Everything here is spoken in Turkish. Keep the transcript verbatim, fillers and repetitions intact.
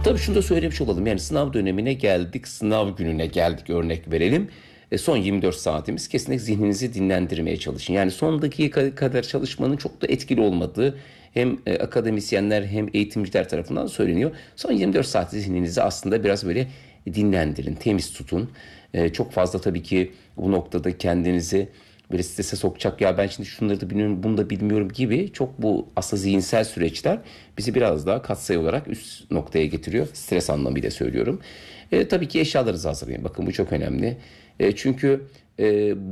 Tabii şunu da söylemiş olalım. Yani sınav dönemine geldik, sınav gününe geldik örnek verelim. E, son yirmi dört saatimiz kesinlikle zihninizi dinlendirmeye çalışın. Yani son dakika kadar çalışmanın çok da etkili olmadığı hem e, akademisyenler hem eğitimciler tarafından söyleniyor. Son yirmi dört saat zihninizi aslında biraz böyle dinlendirin, temiz tutun. E, çok fazla tabii ki bu noktada kendinizi böyle strese sokacak, ya ben şimdi şunları da bilmiyorum bunu da bilmiyorum gibi çok bu aslında zihinsel süreçler bizi biraz daha katsayı olarak üst noktaya getiriyor. Stres anlamıyla söylüyorum. E, tabii ki eşyalarınızı hazırlayın. Bakın bu çok önemli. E, çünkü e,